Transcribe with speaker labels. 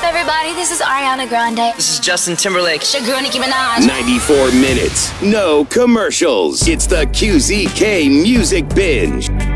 Speaker 1: everybody? This is Ariana Grande.
Speaker 2: This is Justin Timberlake.
Speaker 1: It's your girl, Nicki Minaj.
Speaker 3: 94 minutes, no commercials. It's the QZK Music Binge.